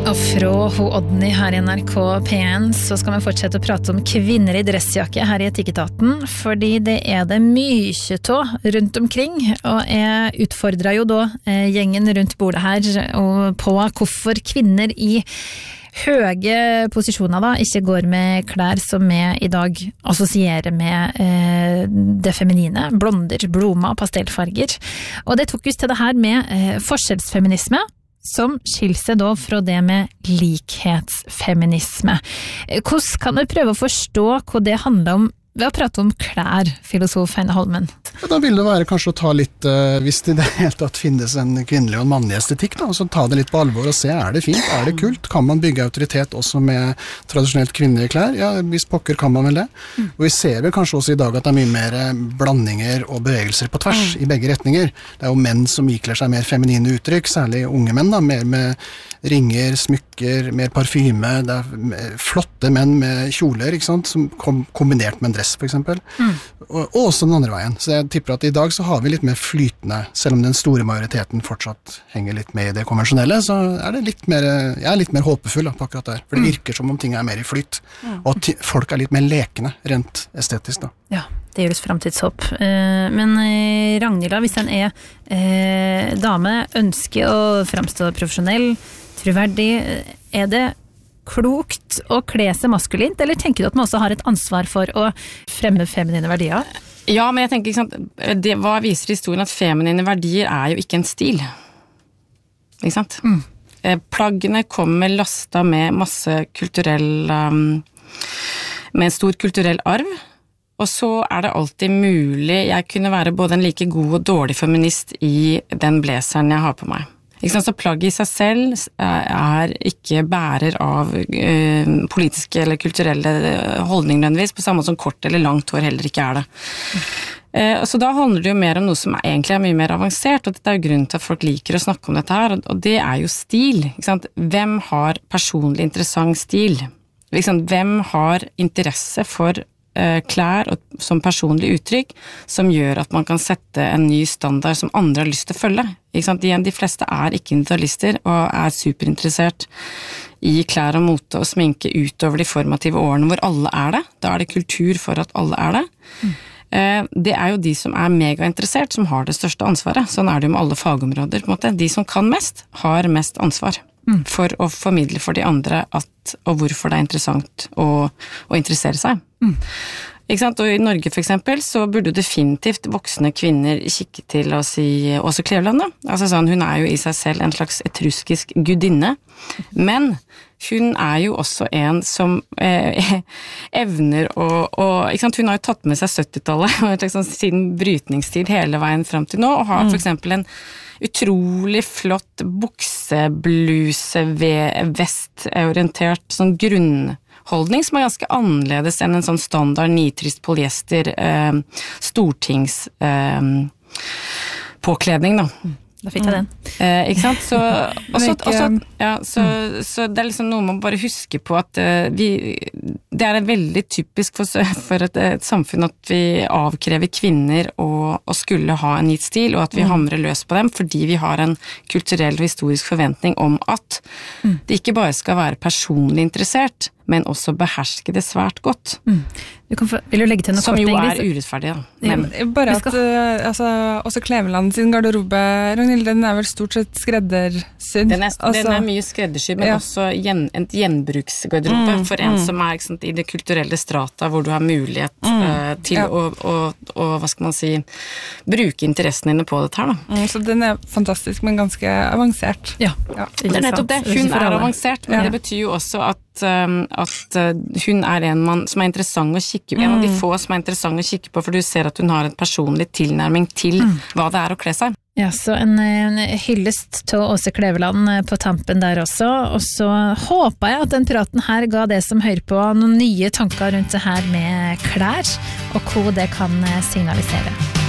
Og fra Odny her I NRK P1 så skal vi fortsette å prate om kvinner I dressjakke her I Etikketaten, fordi det det mye av rundt omkring, og jeg utfordret jo da gjengen rundt bordet her og på hvorfor kvinner I høye posisjoner da ikke går med klær som vi I dag assosierer med det feminine, blonder, blommer, pastellfarger. Og det tok oss til det her med forskjellsfeminisme, som skiller seg da fra det med likhetsfeminisme. Hvordan kan du prøve å forstå hva det handler om ved å prate om klær, filosof Heine Holmen? Da vil det være kanskje å ta litt, hvis det I det hele tatt finnes en kvinnelig og en mannlig estetikk, da, så ta det litt på alvor og se, det fint, det kult? Kan man bygge autoritet også med tradisjonelt kvinnelige klær? Ja, hvis pokker kan man vel det. Og vi ser vel kanskje også I dag at det mye mer blandinger og bevegelser på tvers I begge retninger. Det jo menn som ikler seg mer feminine uttrykk, særlig unge menn, da, mer med ringer, smykker, mer parfyme, det flotte menn med kjoler, ikke sant, som kombinert med en dress for eksempel, og også den andre veien. Så jeg tipper at I dag så har vi litt mer flytende, selv om den store majoriteten fortsatt henger litt med I det konvensjonelle, så det litt mer, jeg litt mer håpefull da, på akkurat der, for det virker som om ting mer I flyt, og at folk litt mer lekende, rent estetisk da. Ja, det gjøres fremtidshåp. Men Ragnhild, hvis en dame ønsker å fremstå profesjonell, troverdig, det klokt å kle seg maskulint, eller tenker du at man også har et ansvar for å fremme feminine verdier? Ja, men jeg tenker, ikke sant, hva viser historien at feminine verdier jo ikke en stil? Ikke sant? Plaggene kommer lastet med masse kulturell, med en stor kulturell arv, og så det alltid mulig, jeg kunne være både en like god og dårlig feminist I den blazeren jeg har på meg. Ikke sant, så plagget I seg selv ikke bærer av politiske eller kulturelle holdninger nødvendigvis, på samme måte som kort eller langt hår heller ikke det. Så da handler det jo mer om noe som egentlig mye mer avansert, og dette jo grunnen til at folk liker å snakke om dette her, og det jo stil. Ikke sant? Hvem har personlig interessant stil? Liksom, hvem har interesse for klær som personlig uttrykk som gjør at man kan sette en ny standard som andre har lyst til å følge. Ikke sant? De fleste ikke individualister og superinteressert I klær og mote og sminke utover de formative årene hvor alle det. Da det kultur for at alle det. Det jo de som megainteressert som har det største ansvaret. Sånn det jo med alle fagområder på en måte. De som kan mest, har mest ansvar for å formidle for de andre og hvorfor det interessant å interessere seg. Ikke sant? Og I Norge for eksempel så burde definitivt voksne kvinner kikke til å si Åse Kleveland da. Altså sånn, hun jo I seg selv en slags etruskisk gudinne, men hun jo også en som evner ikke sant? Hun har jo tatt med seg 70-tallet liksom, siden brytningstid hele veien frem til nå, og har for eksempel en utrolig flott buksebluse vestorientert sånn grunnholdning som ganske annerledes enn en sånn standard nitrist polyester stortings påkledning da. Da fikk jeg den. Ikke sant? Så det liksom noe man bare husker på at det veldig typisk for et samfunn at vi avkrever kvinner å skulle ha en gitt stil, og at vi hamrer løs på dem, fordi vi har en kulturell og historisk forventning om at det ikke bare skal være personlig interessert, men også beherske det svært godt. Vil du legge til noe som kort, jo urettferdig, da. Men, bare at også Kleveland sin garderobe, Ragnhild, den vel stort sett skreddersydd. Den mye skreddersydd, men også et gjenbruksgarderobe for en som ikke sant, I det kulturelle strata, hvor du har mulighet til å hva skal man si, bruke interessene dine på dette her. Da. Så den fantastisk, men ganske avansert. Ja. Det nettopp det. Hun avansert, men det betyr jo også at hun en mann som interessant å kikke på, en av de få som interessant å kikke på, for du ser at hun har en personlig tilnærming til hva det å kle seg. Ja, så en hyllest til Åse Kleveland på tampen der også, og så håper jeg at den praten her ga det som hører på noen nye tanker rundt det her med klær, og hva det kan signalisere.